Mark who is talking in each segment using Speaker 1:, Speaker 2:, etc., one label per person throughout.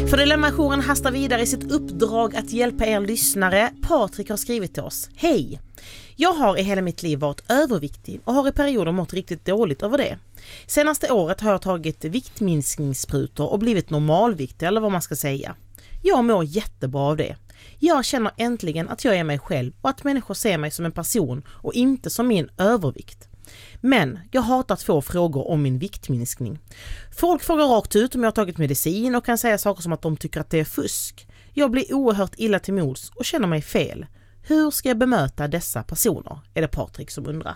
Speaker 1: För Dilemma-jouren hastar vidare i sitt uppdrag att hjälpa er lyssnare. Patrik har skrivit till oss. Hej! Jag har i hela mitt liv varit överviktig och har i perioder mått riktigt dåligt över det. Senaste året har jag tagit viktminskningssprutor och blivit normalviktig, eller vad man ska säga. Jag mår jättebra av det. Jag känner äntligen att jag är mig själv och att människor ser mig som en person och inte som min övervikt. Men jag hatar att få frågor om min viktminskning. Folk frågar rakt ut om jag har tagit medicin och kan säga saker som att de tycker att det är fusk. Jag blir oerhört illa till mods och känner mig fel. Hur ska jag bemöta dessa personer? Är det Patrik som undrar.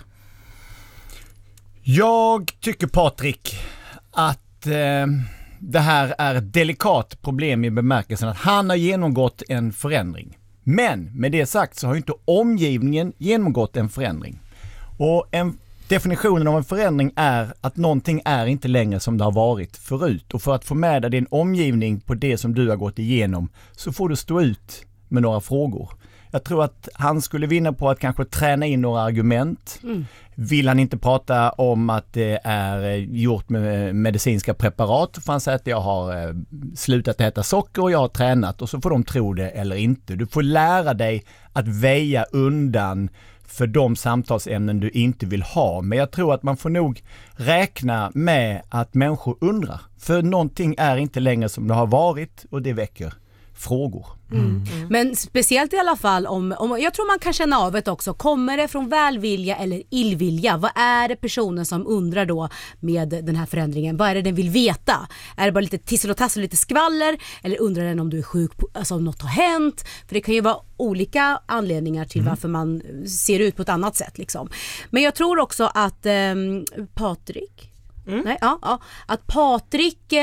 Speaker 2: Jag tycker, Patrik, att det här är ett delikat problem i bemärkelsen att han har genomgått en förändring. Men med det sagt så har ju inte omgivningen genomgått en förändring. Och definitionen av en förändring är att någonting är inte längre som det har varit förut. Och för att få med dig din omgivning på det som du har gått igenom så får du stå ut med några frågor. Jag tror att han skulle vinna på att kanske träna in några argument. Vill han inte prata om att det är gjort med medicinska preparat, får han säga att jag har slutat äta socker och jag har tränat, och så får de tro det eller inte. Du får lära dig att väja undan för de samtalsämnen du inte vill ha. Men jag tror att man får nog räkna med att människor undrar. För någonting är inte längre som det har varit och det väcker frågor.
Speaker 3: Men speciellt i alla fall om jag tror man kan känna av det också. Kommer det från välvilja eller illvilja? Vad är det personen som undrar då med den här förändringen? Vad är det den vill veta? Är det bara lite tissel och tassel, lite skvaller? Eller undrar den om du är sjuk, alltså om något har hänt? För det kan ju vara olika anledningar till varför man ser ut på ett annat sätt liksom. Men jag tror också att Patrik att Patrik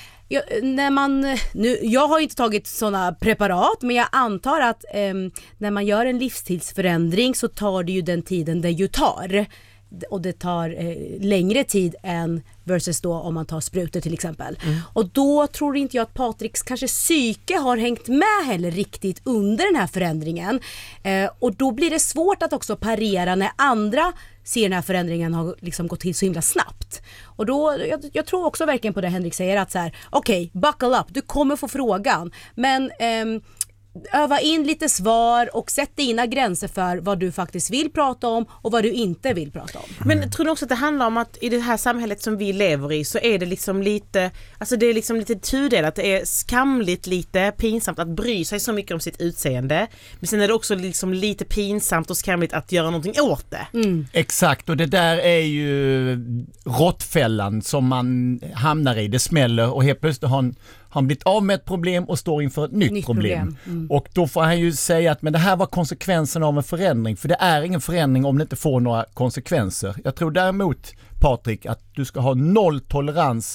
Speaker 3: jag har inte tagit såna preparat, men jag antar att när man gör en livsstilsförändring så tar det ju den tiden det ju tar. Och det tar längre tid än versus då om man tar sprutor till exempel. Och då tror inte jag att Patriks kanske psyke har hängt med heller riktigt under den här förändringen. Och då blir det svårt att också parera när andra ser den här förändringen har liksom gått till så himla snabbt. Och då, jag tror också verkligen på det Henrik säger, att så här, okej, buckle up, du kommer få frågan. Men öva in lite svar och sätt dina gränser för vad du faktiskt vill prata om och vad du inte vill prata om.
Speaker 1: Men tror du också att det handlar om att i det här samhället som vi lever i så är det liksom lite, alltså det är liksom lite tudelat, det är skamligt lite pinsamt att bry sig så mycket om sitt utseende, men sen är det också liksom lite pinsamt och skamligt att göra någonting åt det.
Speaker 2: Exakt, och det där är ju råttfällan som man hamnar i. Det smäller och helt plötsligt har han blivit av med ett problem och står inför ett nytt problem. Och då får han ju säga att men det här var konsekvensen av en förändring. För det är ingen förändring om det inte får några konsekvenser. Jag tror däremot, Patrik, att du ska ha noll tolerans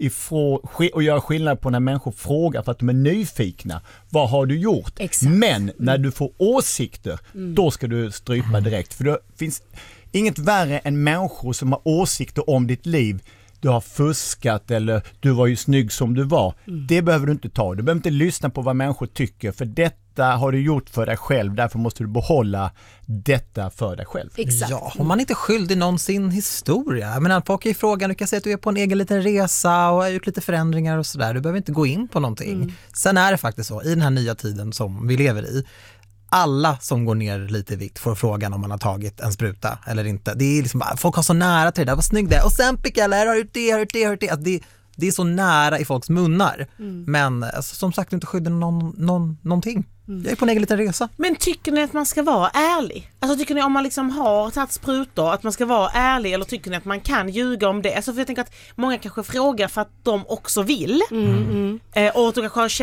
Speaker 2: och göra skillnad på när människor frågar för att de är nyfikna. Vad har du gjort?
Speaker 3: Exakt.
Speaker 2: Men när du får åsikter, då ska du strypa direkt. För det finns inget värre än människor som har åsikter om ditt liv. Du har fuskat eller du var ju snygg som du var. Det behöver du inte ta. Du behöver inte lyssna på vad människor tycker, för detta har du gjort för dig själv. Därför måste du behålla detta för dig själv.
Speaker 3: Exakt.
Speaker 4: Ja, om man inte är skyldig någon sin historia. Jag menar, folk är i frågan, du kan säga att du är på en egen liten resa och har gjort lite förändringar och sådär. Du behöver inte gå in på någonting. Sen är det faktiskt så, i den här nya tiden som vi lever i, alla som går ner lite i vikt får frågan om man har tagit en spruta eller inte. Det är liksom bara, folk har så nära till det där, vad snygg det är. Och sen eller har du det. Alltså det är så nära i folks munnar. Men alltså, som sagt, inte skydda någonting. Jag är på en egen liten resa.
Speaker 1: Men tycker ni att man ska vara ärlig? Alltså tycker ni om man liksom har tagit sprutor att man ska vara ärlig, eller tycker ni att man kan ljuga om det? Alltså för jag tänker att många kanske frågar för att de också vill. Och då kanske